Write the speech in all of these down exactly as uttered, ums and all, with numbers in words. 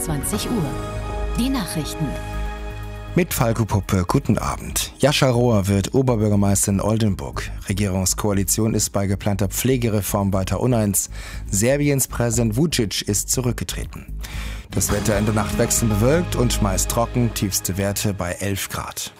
einundzwanzig Uhr. Die Nachrichten. Mit Falco Puppe, guten Abend. Jascha Rohr wird Oberbürgermeister in Oldenburg. Regierungskoalition ist bei geplanter Pflegereform weiter uneins. Serbiens Präsident Vučić ist zurückgetreten. Das Wetter in der Nacht wechselnd bewölkt und meist trocken, tiefste Werte bei elf Grad.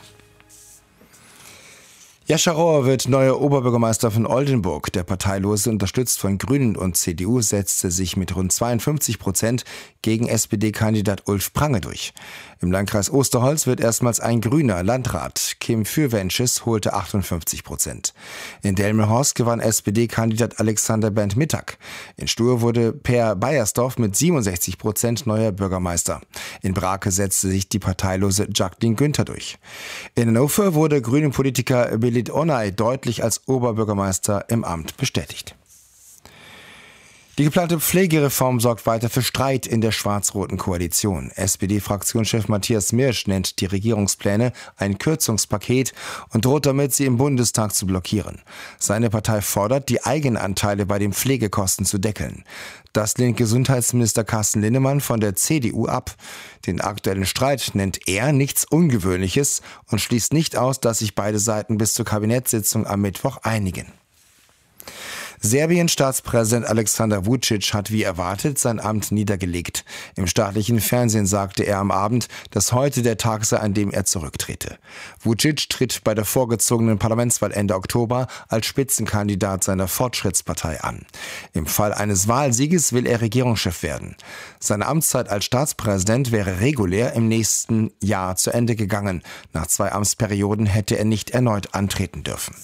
Jascha Rohr wird neuer Oberbürgermeister von Oldenburg. Der Parteilose, unterstützt von Grünen und C D U, setzte sich mit rund zweiundfünfzig Prozent gegen S P D-Kandidat Ulf Prange durch. Im Landkreis Osterholz wird erstmals ein Grüner Landrat. Kim Fürwensches holte achtundfünfzig Prozent. In Delmenhorst gewann S P D-Kandidat Alexander Bernd Mittag. In Stur wurde Per Beiersdorf mit siebenundsechzig Prozent neuer Bürgermeister. In Brake setzte sich die parteilose Jacqueline Günther durch. In Hannover wurde Grünen-Politiker Belit Onay deutlich als Oberbürgermeister im Amt bestätigt. Die geplante Pflegereform sorgt weiter für Streit in der schwarz-roten Koalition. S P D-Fraktionschef Matthias Mirsch nennt die Regierungspläne ein Kürzungspaket und droht damit, sie im Bundestag zu blockieren. Seine Partei fordert, die Eigenanteile bei den Pflegekosten zu deckeln. Das lehnt Gesundheitsminister Carsten Linnemann von der C D U ab. Den aktuellen Streit nennt er nichts Ungewöhnliches und schließt nicht aus, dass sich beide Seiten bis zur Kabinettssitzung am Mittwoch einigen. Serbiens Staatspräsident Aleksandar Vučić hat wie erwartet sein Amt niedergelegt. Im staatlichen Fernsehen sagte er am Abend, dass heute der Tag sei, an dem er zurücktrete. Vučić tritt bei der vorgezogenen Parlamentswahl Ende Oktober als Spitzenkandidat seiner Fortschrittspartei an. Im Fall eines Wahlsieges will er Regierungschef werden. Seine Amtszeit als Staatspräsident wäre regulär im nächsten Jahr zu Ende gegangen. Nach zwei Amtsperioden hätte er nicht erneut antreten dürfen.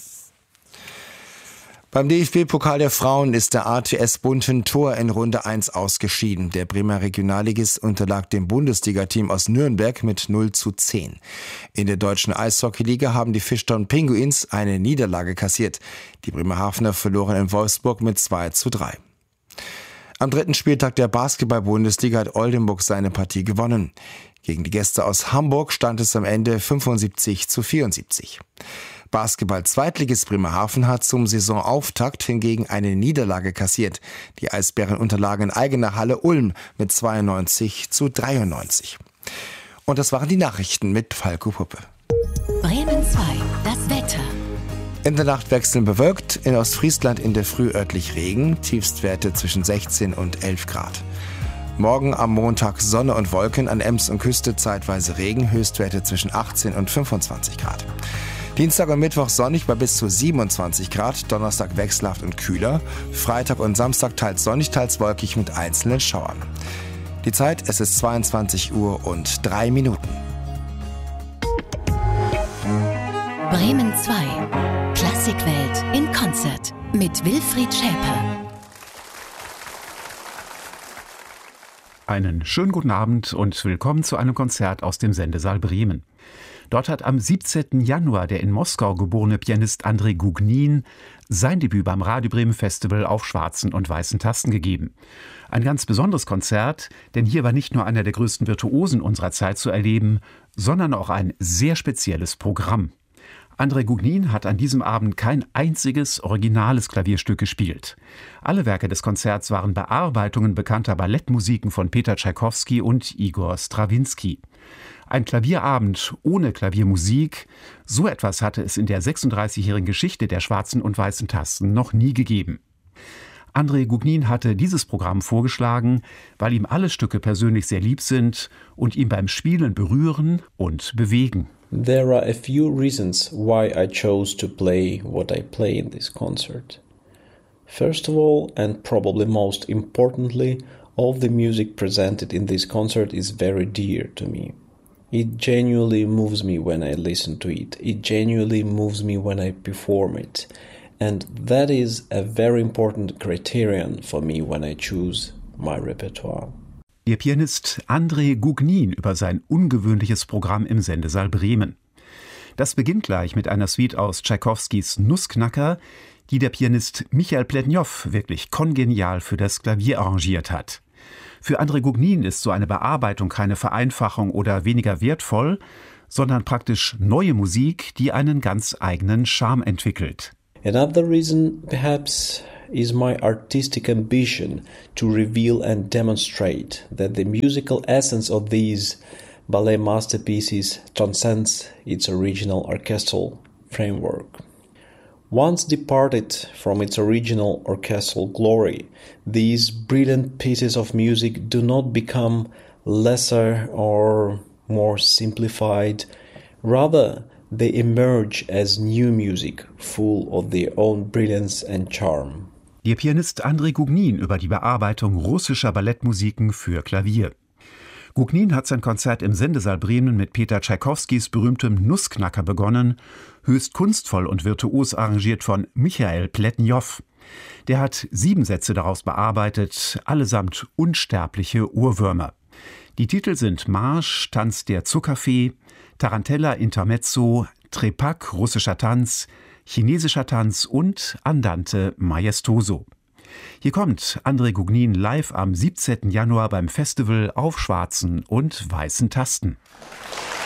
Beim D F B-Pokal der Frauen ist der A T S Bunten-Tor in Runde eins ausgeschieden. Der Bremer Regionalligist unterlag dem Bundesliga-Team aus Nürnberg mit null zu zehn. In der deutschen Eishockeyliga haben die Fischtown Pinguins eine Niederlage kassiert. Die Bremerhavener verloren in Wolfsburg mit zwei zu drei. Am dritten Spieltag der Basketball-Bundesliga hat Oldenburg seine Partie gewonnen. Gegen die Gäste aus Hamburg stand es am Ende fünfundsiebzig zu vierundsiebzig. Basketball-Zweitligist Bremerhaven hat zum Saisonauftakt hingegen eine Niederlage kassiert. Die Eisbären unterlagen in eigener Halle Ulm mit zweiundneunzig zu dreiundneunzig. Und das waren die Nachrichten mit Falco Puppe. Bremen zwei, das Wetter. In der Nacht wechselnd bewölkt, in Ostfriesland in der Früh örtlich Regen, Tiefstwerte zwischen sechzehn und elf Grad. Morgen am Montag Sonne und Wolken, an Ems und Küste zeitweise Regen, Höchstwerte zwischen achtzehn und fünfundzwanzig Grad. Dienstag und Mittwoch sonnig bei bis zu siebenundzwanzig Grad, Donnerstag wechselhaft und kühler, Freitag und Samstag teils sonnig, teils wolkig mit einzelnen Schauern. Die Zeit, es ist zweiundzwanzig Uhr und drei Minuten. Bremen zwei, Klassikwelt in Konzert mit Wilfried Schäper. Einen schönen guten Abend und willkommen zu einem Konzert aus dem Sendesaal Bremen. Dort hat am siebzehnten Januar der in Moskau geborene Pianist Andrei Gugnin sein Debüt beim Radio Bremen Festival auf schwarzen und weißen Tasten gegeben. Ein ganz besonderes Konzert, denn hier war nicht nur einer der größten Virtuosen unserer Zeit zu erleben, sondern auch ein sehr spezielles Programm. Andrei Gugnin hat an diesem Abend kein einziges originales Klavierstück gespielt. Alle Werke des Konzerts waren Bearbeitungen bekannter Ballettmusiken von Peter Tschaikowski und Igor Strawinski. Ein Klavierabend ohne Klaviermusik, so etwas hatte es in der sechsunddreißigjährigen Geschichte der schwarzen und weißen Tasten noch nie gegeben. Andrei Gugnin hatte dieses Programm vorgeschlagen, weil ihm alle Stücke persönlich sehr lieb sind und ihn beim Spielen berühren und bewegen. There are a few reasons why I chose to play what I play in this concert. First of all, and probably most importantly, all the music presented in this concert is very dear to me. It genuinely moves me when I listen to it. It genuinely moves me when I perform it. And that is a very important criterion for me when I choose my repertoire. Ihr Pianist Andrei Gugnin über sein ungewöhnliches Programm im Sendesaal Bremen. Das beginnt gleich mit einer Suite aus Tschaikowskis Nussknacker, die der Pianist Michael Plednjow wirklich kongenial für das Klavier arrangiert hat. Für Andrei Gugnin ist so eine Bearbeitung keine Vereinfachung oder weniger wertvoll, sondern praktisch neue Musik, die einen ganz eigenen Charme entwickelt. Another reason perhaps is my artistic ambition to reveal and demonstrate that the musical essence of these ballet masterpieces transcends its original orchestral framework. Once departed from its original orchestral glory, these brilliant pieces of music do not become lesser or more simplified. Rather, they emerge as new music, full of their own brilliance and charm. Ihr Pianist Andrei Gugnin über die Bearbeitung russischer Ballettmusiken für Klavier. Gugnin hat sein Konzert im Sendesaal Bremen mit Peter Tschaikowskis berühmtem Nussknacker begonnen, höchst kunstvoll und virtuos arrangiert von Michael Pletnjow. Der hat sieben Sätze daraus bearbeitet, allesamt unsterbliche Ohrwürmer. Die Titel sind Marsch, Tanz der Zuckerfee, Tarantella Intermezzo, Trepak, russischer Tanz, chinesischer Tanz und Andante Maestoso. Hier kommt Andrei Gugnin live am siebzehnten Januar beim Festival auf schwarzen und weißen Tasten.